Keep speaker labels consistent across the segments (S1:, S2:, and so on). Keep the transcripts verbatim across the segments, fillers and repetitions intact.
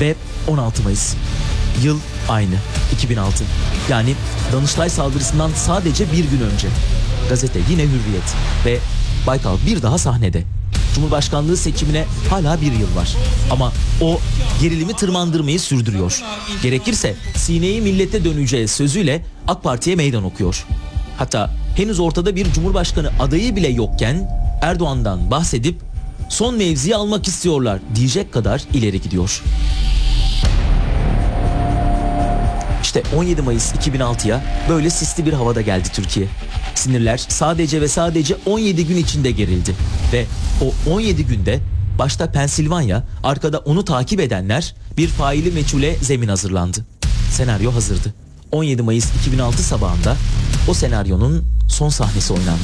S1: Ve on altı Mayıs. Yıl aynı, iki bin altı. Yani Danıştay saldırısından sadece bir gün önce. Gazete yine Hürriyet ve Baykal bir daha sahnede. Cumhurbaşkanlığı seçimine hala bir yıl var. Ama o gerilimi tırmandırmayı sürdürüyor. Gerekirse sineyi millete döneceği sözüyle AK Parti'ye meydan okuyor. Hatta henüz ortada bir Cumhurbaşkanı adayı bile yokken Erdoğan'dan bahsedip son mevziyi almak istiyorlar diyecek kadar ileri gidiyor. İşte on yedi Mayıs iki bin altıya böyle sisli bir havada geldi Türkiye. Sinirler sadece ve sadece on yedi gün içinde gerildi. Ve o on yedi günde başta Pensilvanya, arkada onu takip edenler bir faili meçhule zemin hazırlandı. Senaryo hazırdı. on yedi Mayıs iki bin altı sabahında o senaryonun son sahnesi oynandı.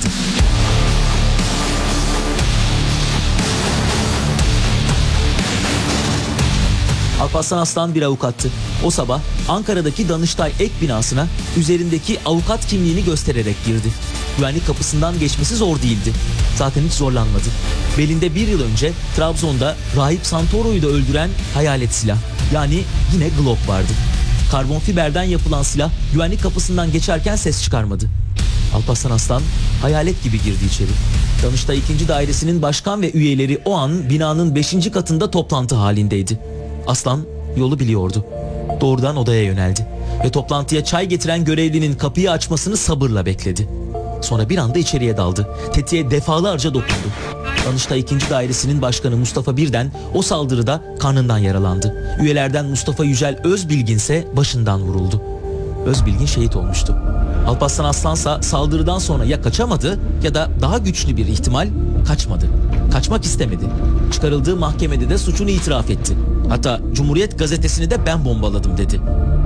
S1: Alparslan Aslan bir avukattı. O sabah Ankara'daki Danıştay ek binasına üzerindeki avukat kimliğini göstererek girdi. Güvenlik kapısından geçmesi zor değildi. Zaten hiç zorlanmadı. Belinde bir yıl önce Trabzon'da Rahip Santoro'yu da öldüren hayalet silah. Yani yine Glock vardı. Karbon fiberden yapılan silah güvenlik kapısından geçerken ses çıkarmadı. Alparslan Aslan hayalet gibi girdi içeri. Danıştay ikinci Dairesi'nin başkan ve üyeleri o an binanın beşinci katında toplantı halindeydi. Aslan yolu biliyordu. Doğrudan odaya yöneldi ve toplantıya çay getiren görevlinin kapıyı açmasını sabırla bekledi. Sonra bir anda içeriye daldı. Tetiğe defalarca dokundu. Danıştay ikinci Dairesi'nin başkanı Mustafa Birden o saldırıda karnından yaralandı. Üyelerden Mustafa Yücel Özbilgin ise başından vuruldu. Özbilgin şehit olmuştu. Alparslan Aslansa saldırıdan sonra ya kaçamadı ya da daha güçlü bir ihtimal kaçmadı. Kaçmak istemedi. Çıkarıldığı mahkemede de suçunu itiraf etti. Hatta Cumhuriyet gazetesini de ben bombaladım dedi.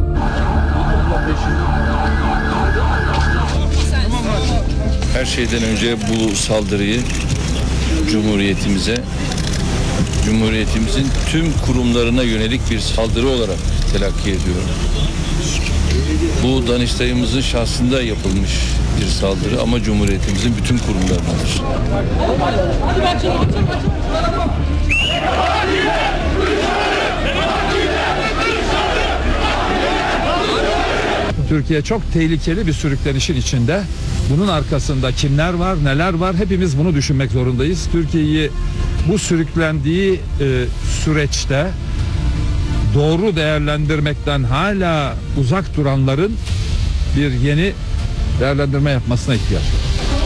S2: Her şeyden önce bu saldırıyı Cumhuriyetimize, Cumhuriyetimizin tüm kurumlarına yönelik bir saldırı olarak telakki ediyorum. Bu Danıştay'ımızın şahsında yapılmış bir saldırı ama Cumhuriyetimizin bütün kurumlarınadır.
S3: Türkiye çok tehlikeli bir sürüklenişin içinde. Bunun arkasında kimler var, neler var hepimiz bunu düşünmek zorundayız. Türkiye'yi bu sürüklendiği e, süreçte doğru değerlendirmekten hala uzak duranların bir yeni değerlendirme yapmasına ihtiyaç var.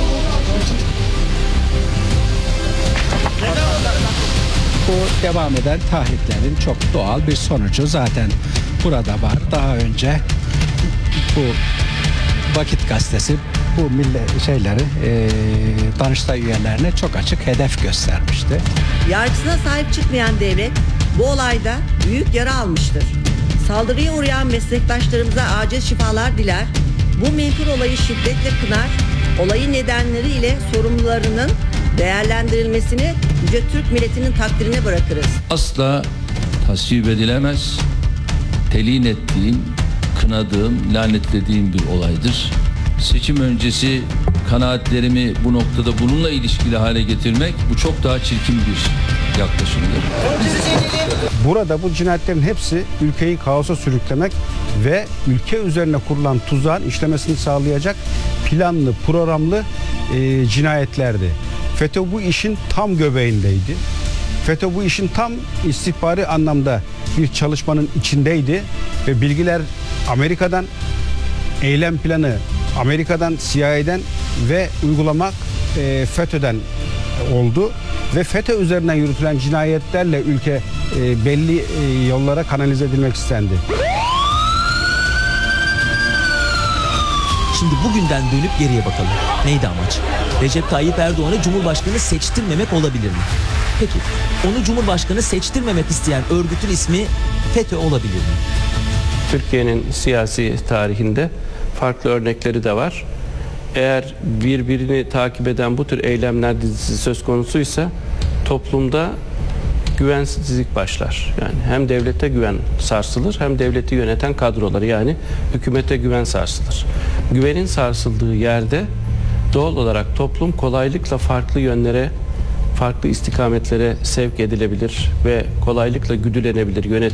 S4: Bu devam eden tahriklerin çok doğal bir sonucu zaten burada var. Daha önce bu Vakit Gazetesi bu millet şeyleri e, Danıştay üyelerine çok açık hedef göstermişti.
S5: Yargısına sahip çıkmayan devlet bu olayda büyük yara almıştır. Saldırıya uğrayan meslektaşlarımıza acil şifalar diler. Bu menkul olayı şiddetle kınar. Olayın nedenleri ile sorumlularının değerlendirilmesini Yüce Türk milletinin takdirine bırakırız.
S2: Asla tasvip edilemez, telin ettiğim, kınadığım, lanetlediğim bir olaydır. Seçim öncesi kanaatlerimi bu noktada bununla ilişkili hale getirmek bu çok daha çirkin bir yaklaşımdır.
S6: Burada bu cinayetlerin hepsi ülkeyi kaosa sürüklemek ve ülke üzerine kurulan tuzağın işlemesini sağlayacak planlı, programlı e, cinayetlerdi. FETÖ bu işin tam göbeğindeydi. FETÖ bu işin tam istihbari anlamda bir çalışmanın içindeydi ve bilgiler Amerika'dan, eylem planı Amerika'dan, C I A'den ve uygulamak e, FETÖ'den oldu ve FETÖ üzerinden yürütülen cinayetlerle ülke e, belli e, yollara kanalize edilmek istendi.
S1: Şimdi bugünden dönüp geriye bakalım. Neydi amaç? Recep Tayyip Erdoğan'ı Cumhurbaşkanı seçtirmemek olabilir mi? Peki, onu Cumhurbaşkanı seçtirmemek isteyen örgütün ismi FETÖ olabilir mi?
S7: Türkiye'nin siyasi tarihinde farklı örnekleri de var. Eğer birbirini takip eden bu tür eylemler dizisi söz konusuysa toplumda güvensizlik başlar. Yani hem devlete güven sarsılır hem devleti yöneten kadroları yani hükümete güven sarsılır. Güvenin sarsıldığı yerde doğal olarak toplum kolaylıkla farklı yönlere, farklı istikametlere sevk edilebilir ve kolaylıkla güdülenebilir, yönetilebilir.